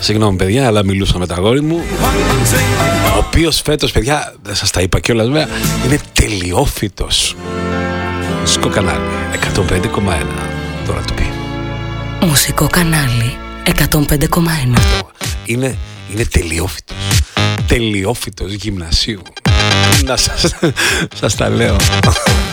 Συγγνώμη παιδιά, αλλά μιλούσα με τα αγόρι μου, ο οποίος φέτος, παιδιά, δεν σας τα είπα κιόλας βέβαια, είναι τελειόφυτος. Μουσικό κανάλι 105,1. Τώρα το πει. Μουσικό κανάλι 105,1. Είναι τελειόφυτος. Τελειόφυτος γυμνασίου. Να σας τα λέω.